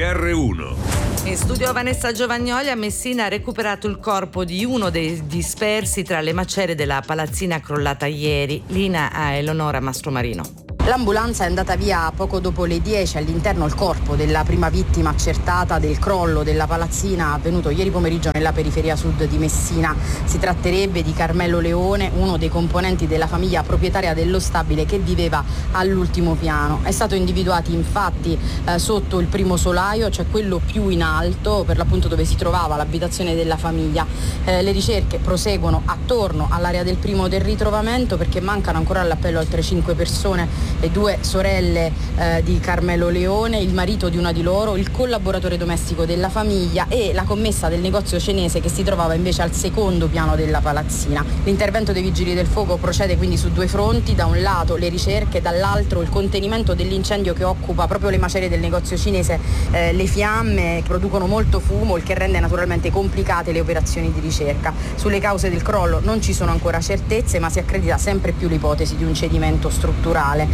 GR1. In studio Vanessa Giovagnoli. A Messina ha recuperato il corpo di uno dei dispersi tra le macerie della palazzina crollata ieri. Linea a Eleonora Mastromarino. L'ambulanza è andata via poco dopo le 10, all'interno il corpo della prima vittima accertata del crollo della palazzina avvenuto ieri pomeriggio nella periferia sud di Messina. Si tratterebbe di Carmelo Leone, uno dei componenti della famiglia proprietaria dello stabile che viveva all'ultimo piano. È stato individuato infatti sotto il primo solaio, cioè quello più in alto, per l'appunto dove si trovava l'abitazione della famiglia. Le ricerche proseguono attorno all'area del primo del ritrovamento perché mancano ancora all'appello altre 5 persone. Le due sorelle di Carmelo Leone, il marito di una di loro, il collaboratore domestico della famiglia e la commessa del negozio cinese che si trovava invece al secondo piano della palazzina. L'intervento dei vigili del fuoco procede quindi su due fronti: da un lato le ricerche, dall'altro il contenimento dell'incendio che occupa proprio le macerie del negozio cinese. Le fiamme producono molto fumo, il che rende naturalmente complicate le operazioni di ricerca. Sulle cause del crollo non ci sono ancora certezze, ma si accredita sempre più l'ipotesi di un cedimento strutturale.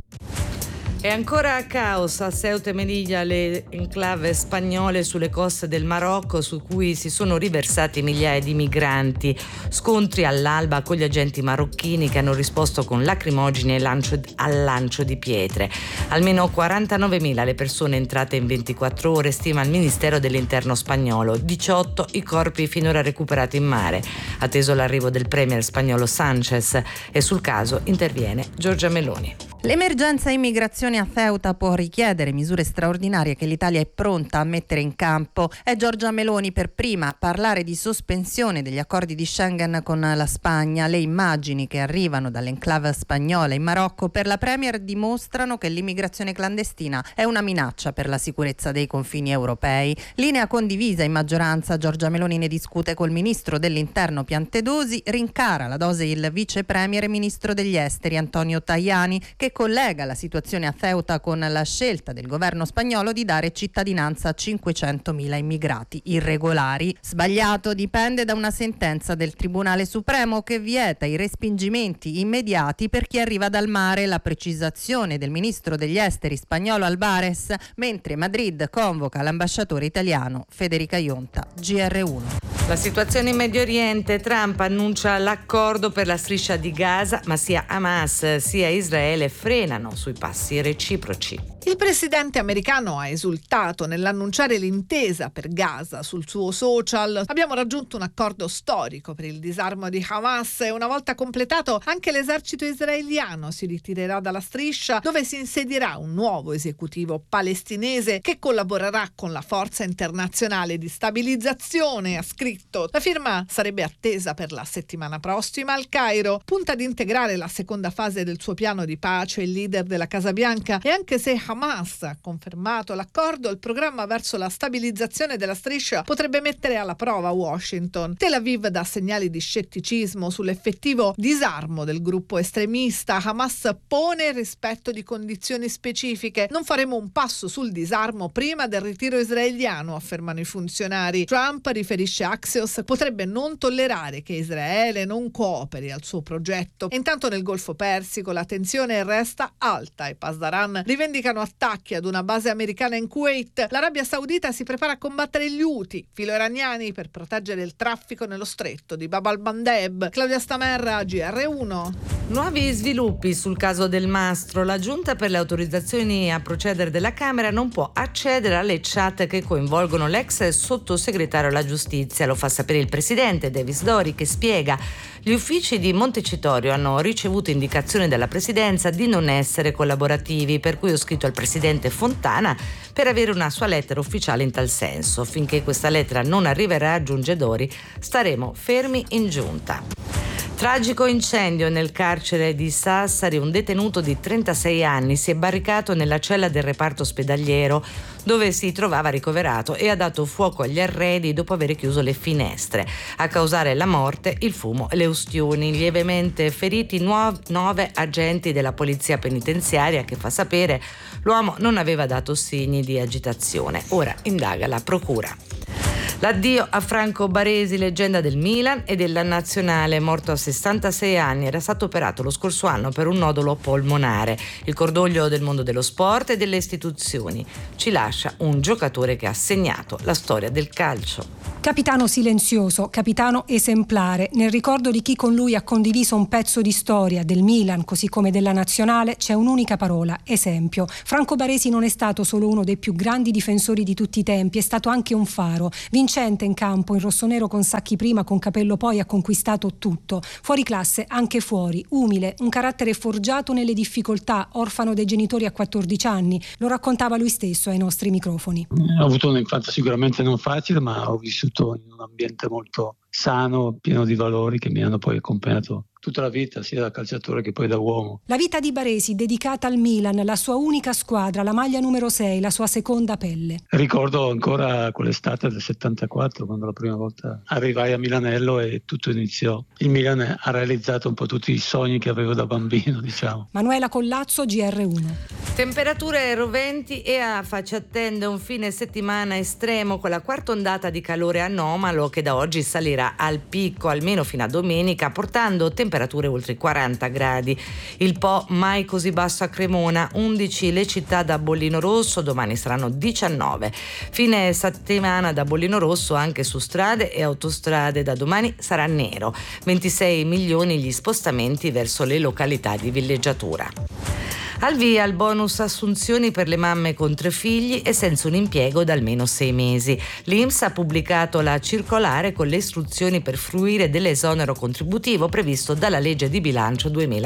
E ancora a caos a Ceuta e Melilla, le enclave spagnole sulle coste del Marocco, su cui si sono riversati migliaia di migranti. Scontri all'alba con gli agenti marocchini che hanno risposto con lacrimogeni e al lancio di pietre. Almeno 49.000 le persone entrate in 24 ore, stima il Ministero dell'Interno spagnolo. 18 i corpi finora recuperati in mare, atteso l'arrivo del premier spagnolo Sánchez, e sul caso interviene Giorgia Meloni. L'emergenza immigrazione a Ceuta può richiedere misure straordinarie che l'Italia è pronta a mettere in campo. È Giorgia Meloni per prima a parlare di sospensione degli accordi di Schengen con la Spagna. Le immagini che arrivano dall'enclave spagnola in Marocco per la Premier dimostrano che l'immigrazione clandestina è una minaccia per la sicurezza dei confini europei. Linea condivisa in maggioranza, Giorgia Meloni ne discute col ministro dell'Interno Piantedosi, rincara la dose il vice premier e ministro degli esteri Antonio Tajani, che collega la situazione a Ceuta con la scelta del governo spagnolo di dare cittadinanza a 500.000 immigrati irregolari. Sbagliato dipende da una sentenza del Tribunale Supremo che vieta i respingimenti immediati per chi arriva dal mare, la precisazione del ministro degli esteri spagnolo Albares, mentre Madrid convoca l'ambasciatore italiano Federica Ionta. GR1. La situazione in Medio Oriente: Trump annuncia l'accordo per la striscia di Gaza, ma sia Hamas sia Israele frenano sui passi reciproci. Il presidente americano ha esultato nell'annunciare l'intesa per Gaza sul suo social. Abbiamo raggiunto un accordo storico per il disarmo di Hamas e una volta completato anche l'esercito israeliano si ritirerà dalla striscia, dove si insedierà un nuovo esecutivo palestinese che collaborerà con la forza internazionale di stabilizzazione, ha scritto. La firma sarebbe attesa per la settimana prossima al Cairo. Punta ad integrare la seconda fase del suo piano di pace il leader della Casa Bianca, e anche se Hamas ha confermato l'accordo, il programma verso la stabilizzazione della striscia potrebbe mettere alla prova Washington. Tel Aviv dà segnali di scetticismo sull'effettivo disarmo del gruppo estremista. Hamas pone il rispetto di condizioni specifiche. Non faremo un passo sul disarmo prima del ritiro israeliano, affermano i funzionari. Trump, riferisce Axios, potrebbe non tollerare che Israele non cooperi al suo progetto. Intanto nel Golfo Persico la tensione resta alta. I Pasdaran rivendicano attacchi ad una base americana in Kuwait. L'Arabia Saudita si prepara a combattere gli Houthi, filo-iraniani, per proteggere il traffico nello stretto di Bab al-Mandeb. Claudia Stamerra, GR1. Nuovi sviluppi sul caso Del Mastro. La Giunta per le autorizzazioni a procedere della Camera non può accedere alle chat che coinvolgono l'ex sottosegretario alla giustizia. Lo fa sapere il presidente Davis Dori, che spiega: gli uffici di Montecitorio hanno ricevuto indicazioni dalla presidenza di non essere collaborativi, per cui ho scritto al presidente Fontana per avere una sua lettera ufficiale in tal senso. Finché questa lettera non arriverà, aggiunge Dori, staremo fermi in giunta. Tragico incendio nel carcere di Sassari. Un detenuto di 36 anni si è barricato nella cella del reparto ospedaliero dove si trovava ricoverato e ha dato fuoco agli arredi dopo aver chiuso le finestre. A causare la morte il fumo e le ustioni. Lievemente feriti 9 agenti della polizia penitenziaria, che fa sapere l'uomo non aveva dato segni di agitazione. Ora indaga la procura. L'addio a Franco Baresi, leggenda del Milan e della Nazionale, morto a 66 anni, era stato operato lo scorso anno per un nodulo polmonare. Il cordoglio del mondo dello sport e delle istituzioni. Ci lascia un giocatore che ha segnato la storia del calcio. Capitano silenzioso, capitano esemplare. Nel ricordo di chi con lui ha condiviso un pezzo di storia del Milan, così come della Nazionale, c'è un'unica parola: esempio. Franco Baresi non è stato solo uno dei più grandi difensori di tutti i tempi, è stato anche un faro. Vincente in campo, in rossonero con Sacchi prima, con Capello poi, ha conquistato tutto. Fuori classe anche fuori, umile, un carattere forgiato nelle difficoltà, orfano dei genitori a 14 anni. Lo raccontava lui stesso ai nostri microfoni. Ho avuto un'infanzia sicuramente non facile, ma ho vissuto in un ambiente molto sano, pieno di valori che mi hanno poi accompagnato tutta la vita, sia da calciatore che poi da uomo. La vita di Baresi dedicata al Milan, la sua unica squadra, la maglia numero 6, la sua seconda pelle. Ricordo ancora quell'estate del 74, quando la prima volta arrivai a Milanello e tutto iniziò. Il Milan ha realizzato un po' tutti i sogni che avevo da bambino, diciamo. Manuela Collazzo, GR1. Temperature roventi e ci attende un fine settimana estremo con la quarta ondata di calore anomalo che da oggi salirà al picco almeno fino a domenica, portando temperature oltre i 40 gradi. Il Po mai così basso a Cremona, 11 le città da bollino rosso, domani saranno 19. Fine settimana da bollino rosso anche su strade e autostrade, da domani sarà nero. 26 milioni gli spostamenti verso le località di villeggiatura. Al via il bonus assunzioni per le mamme con 3 figli e senza un impiego da almeno 6 mesi. L'INPS ha pubblicato la circolare con le istruzioni per fruire dell'esonero contributivo previsto dalla legge di bilancio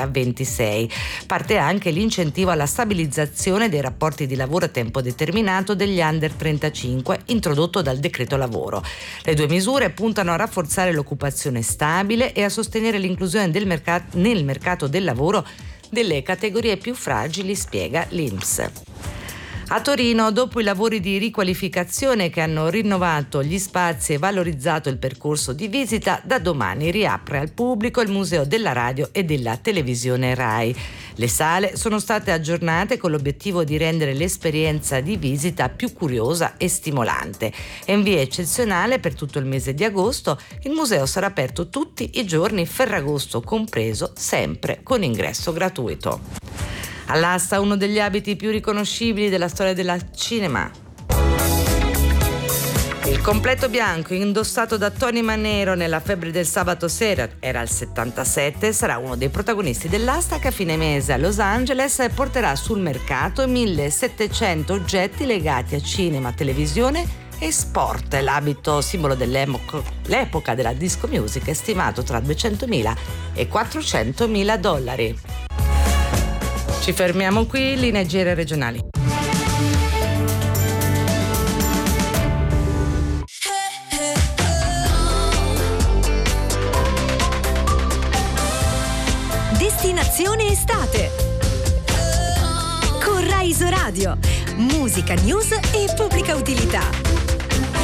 2026. Parte anche l'incentivo alla stabilizzazione dei rapporti di lavoro a tempo determinato degli under 35, introdotto dal decreto lavoro. Le 2 misure puntano a rafforzare l'occupazione stabile e a sostenere l'inclusione nel mercato del lavoro delle categorie più fragili, spiega l'INPS. A Torino, dopo i lavori di riqualificazione che hanno rinnovato gli spazi e valorizzato il percorso di visita, da domani riapre al pubblico il Museo della Radio e della Televisione RAI. Le sale sono state aggiornate con l'obiettivo di rendere l'esperienza di visita più curiosa e stimolante. E in via eccezionale, per tutto il mese di agosto, il museo sarà aperto tutti i giorni, Ferragosto compreso, sempre con ingresso gratuito. All'asta uno degli abiti più riconoscibili della storia del cinema. Il completo bianco indossato da Tony Manero nella Febbre del sabato sera, era il 77, sarà uno dei protagonisti dell'asta che a fine mese a Los Angeles porterà sul mercato 1700 oggetti legati a cinema, televisione e sport. L'abito simbolo dell'epoca della disco music è stimato tra $200.000 e $400.000. Ci fermiamo qui, linee gire regionali. Destinazione estate con Rai Isoradio, musica, news e pubblica utilità.